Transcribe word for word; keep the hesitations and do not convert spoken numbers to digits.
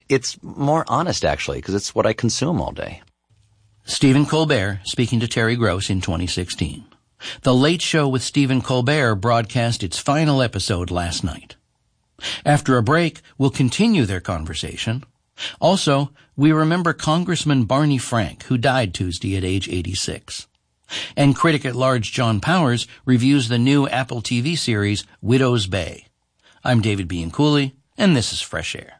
it's more honest, actually, because it's what I consume all day. Stephen Colbert speaking to Terry Gross in twenty sixteen. The Late Show with Stephen Colbert broadcast its final episode last night. After a break, we'll continue their conversation. Also, we remember Congressman Barney Frank, who died Tuesday at age eighty-six. And critic-at-large John Powers reviews the new Apple T V series Widow's Bay. I'm David Bianculli, and this is Fresh Air.